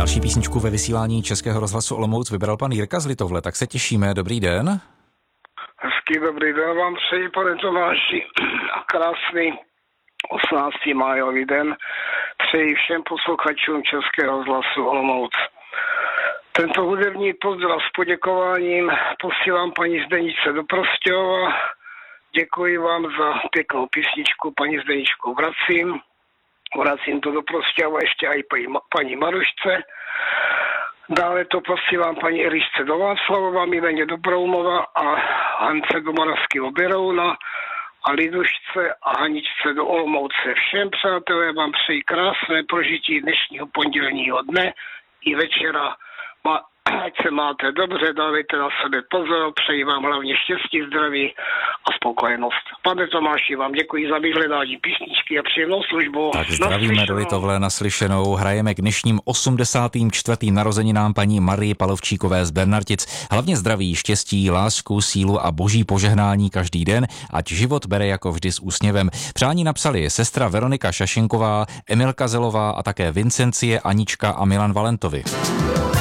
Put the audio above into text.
Další písničku ve vysílání Českého rozhlasu Olomouc vybral pan Jirka z Litovle, tak se těšíme. Dobrý den. Hezký dobrý den vám přeji, pane Tomáši, a krásný 18. májový den přeji všem posluchačům Českého rozhlasu Olomouc. Tento hudební pozdrav s poděkováním posílám paní Zdeničce do Prostějova. Děkuji vám za pěknou písničku, paní Zdeničku vracím to do Prostějova ještě i paní Marušce. Dále to posílám paní Elišce do Václavova, Mileně do Broumova a Hance do Moravského Berouna a Lidušce a Haničce do Olomouce. Všem přátelé vám přeji krásné prožití dnešního pondělního dne i večera. Ať se máte dobře, dávejte na sebe pozor, přeji vám hlavně štěstí, zdraví a spokojenost. Pane Tomáši, vám děkuji za vyhledání písničky a příjemnou službu. Tak zdravíme do Litovle, naslyšenou. Hrajeme k dnešním 84. narozeninám paní Marii Palovčíkové z Bernartic. Hlavně zdraví, štěstí, lásku, sílu a boží požehnání každý den, ať život bere jako vždy s úsměvem. Přání napsali sestra Veronika Šašenková, Emilka Zelová a také Vincencie, Anička a Milan Valentovi.